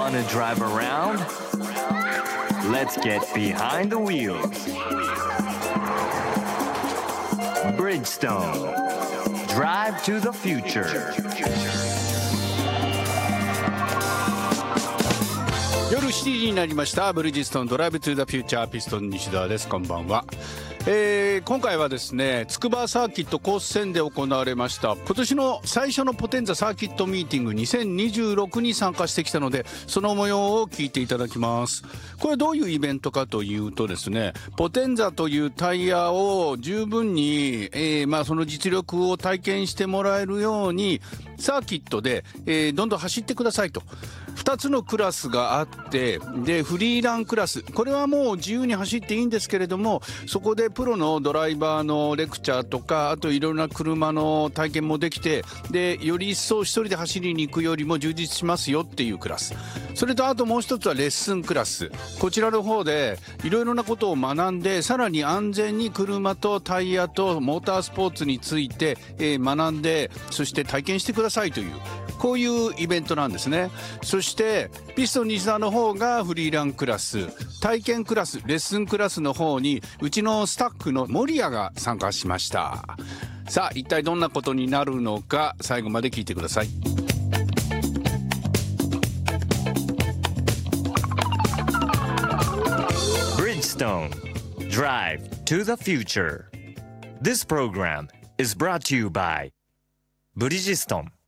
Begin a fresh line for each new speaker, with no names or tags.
Wanna drive around? Let's get behind the wheels. Bridgestone. Drive to the future.
夜7時になりました。ブリヂストンドライブトゥーザフューチャー、ピストン西田です。こんばんは。今回はですね、筑波サーキットコース戦で行われました今年の最初のポテンザサーキットミーティング2026に参加してきたので、その模様を聞いていただきます。これどういうイベントかというとですね、ポテンザというタイヤを十分に、その実力を体験してもらえるようにサーキットで、どんどん走ってくださいと。2つのクラスがあって、でフリーランクラス、これはもう自由に走っていいんですけれども、そこでプロのドライバーのレクチャーとか、あといろいろな車の体験もできて、でより一層一人で走りに行くよりも充実しますよっていうクラス。それとあともう一つはレッスンクラス。こちらの方でいろいろなことを学んで、さらに安全に車とタイヤとモータースポーツについて、学んで、そして体験してくださいという、こういうイベントなんですね。そしてピストン西田の方がフリーランクラス、体験クラス、レッスンクラスの方にうちのスタッフの森谷が参加しました。さあ一体どんなことになるのか、最後まで聞いてください。
Bridgestone. Drive to the future. This program is brought to you by Bridgestone.